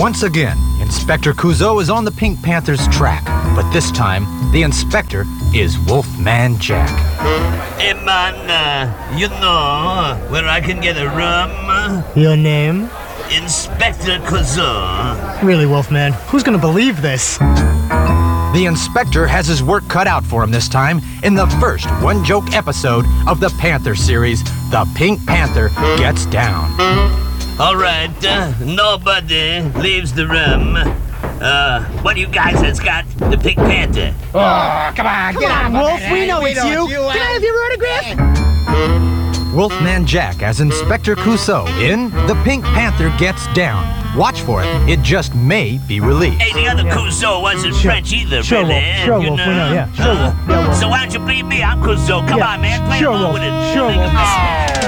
Once again, Inspector Clouseau is on the Pink Panther's track, but this time, the inspector is Wolfman Jack. Hey man, you know where I can get a room? Your name? Inspector Clouseau. Really, Wolfman, who's gonna believe this? The inspector has his work cut out for him this time in the first one-joke episode of the Panther series, The Pink Panther Gets Down. All right, nobody leaves the room. What you guys has got? The Pink Panther. Oh, come on, get on, Wolf, we know it's you. Can I have your autograph? Wolfman Jack as Inspector Clouseau in The Pink Panther Gets Down. Watch for it. It just may be released. Hey, the other Clouseau wasn't French either, Sure, really. Wolf. Sure, you Wolf. know? We know, yeah. Sure, Wolf. Yeah, Wolf. So why don't you believe me? I'm Clouseau. Come Yeah. on, man. Play Sure, along Wolf. with it. Sure, Think of Wolf. this.